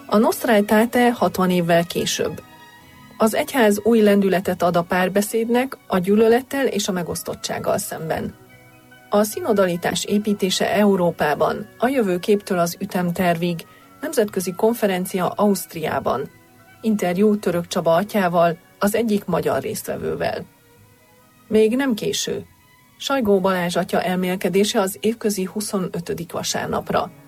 A Nostra Aetate 60 évvel később. Az egyház új lendületet ad a párbeszédnek, a gyűlölettel és a megosztottsággal szemben. A szinodalitás építése Európában, a jövőképtől az ütemtervig, nemzetközi konferencia Ausztriában. Interjú Török Csaba atyával, az egyik magyar résztvevővel. Még nem késő. Sajgó Balázs atya elmélkedése az évközi 25. vasárnapra.